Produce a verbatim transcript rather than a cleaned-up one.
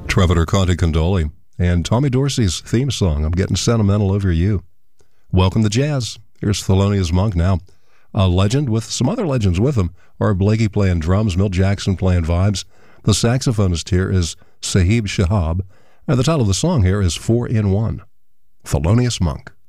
Trevitor Conte Condoli and Tommy Dorsey's theme song, I'm Getting Sentimental Over You. Welcome to jazz. Here's Thelonious Monk now. A legend with some other legends with him are Blakey playing drums, Milt Jackson playing vibes. The saxophonist here is Sahib Shahab, and the title of the song here is Four in One. Thelonious Monk.